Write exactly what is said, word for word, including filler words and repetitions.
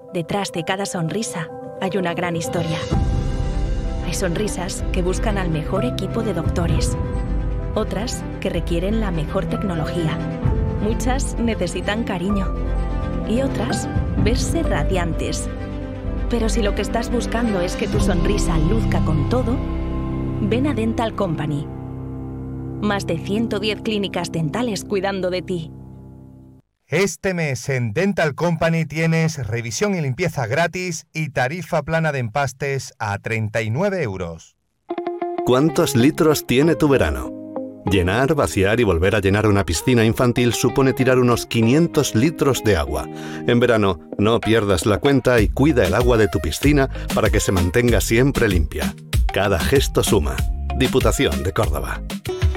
Detrás de cada sonrisa hay una gran historia. Hay sonrisas que buscan al mejor equipo de doctores. Otras que requieren la mejor tecnología. Muchas necesitan cariño. Y otras, verse radiantes. Pero si lo que estás buscando es que tu sonrisa luzca con todo, ven a Dental Company. Más de ciento diez clínicas dentales cuidando de ti. Este mes en Dental Company tienes revisión y limpieza gratis y tarifa plana de empastes a treinta y nueve euros. ¿Cuántos litros tiene tu verano? Llenar, vaciar y volver a llenar una piscina infantil supone tirar unos quinientos litros de agua. En verano, no pierdas la cuenta y cuida el agua de tu piscina para que se mantenga siempre limpia. Cada gesto suma. Diputación de Córdoba.